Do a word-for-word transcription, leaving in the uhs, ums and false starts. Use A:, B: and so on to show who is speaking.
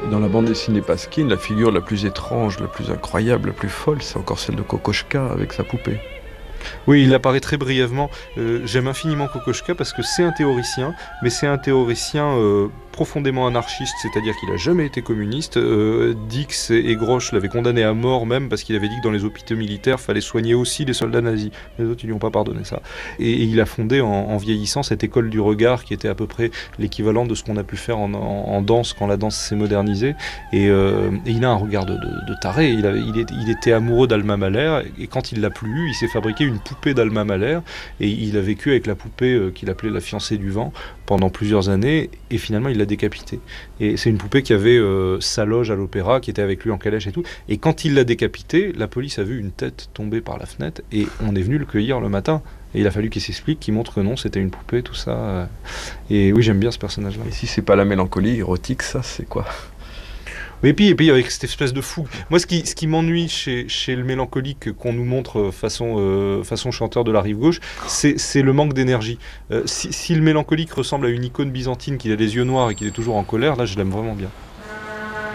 A: Dans la bande dessinée Pasquine, la figure la plus étrange, la plus incroyable, la plus folle, c'est encore celle de Kokoschka avec sa poupée.
B: Oui, il apparaît très brièvement. Euh, j'aime infiniment Kokoschka parce que c'est un théoricien, mais c'est un théoricien euh, profondément anarchiste, c'est-à-dire qu'il n'a jamais été communiste. Euh, Dix et Grosch l'avaient condamné à mort même parce qu'il avait dit que dans les hôpitaux militaires, il fallait soigner aussi les soldats nazis. Les autres, ils lui ont pas pardonné ça. Et, et il a fondé en, en vieillissant cette école du regard qui était à peu près l'équivalent de ce qu'on a pu faire en, en, en danse quand la danse s'est modernisée. Et, euh, et il a un regard de, de, de taré. Il, avait, il, est, il était amoureux d'Alma Mahler et quand il l'a plus eu, il s'est fabriqué une poupée d'Alma Mahler et il a vécu avec la poupée euh, qu'il appelait la fiancée du vent pendant plusieurs années et finalement il l'a décapitée. Et c'est une poupée qui avait euh, sa loge à l'opéra, qui était avec lui en calèche et tout. Et quand il l'a décapitée, la police a vu une tête tomber par la fenêtre et on est venu le cueillir le matin. Et il a fallu qu'il s'explique, qu'il montre que non, c'était une poupée, tout ça. Et oui, j'aime bien ce personnage-là.
A: Et si c'est pas la mélancolie érotique, ça c'est quoi?
B: Et puis, et puis avec cette espèce de fougue. Moi, ce qui, ce qui m'ennuie chez, chez le mélancolique qu'on nous montre façon, euh, façon chanteur de la rive gauche, c'est, c'est le manque d'énergie. Euh, si, si le mélancolique ressemble à une icône byzantine, qu'il a les yeux noirs et qu'il est toujours en colère, là, je l'aime vraiment bien.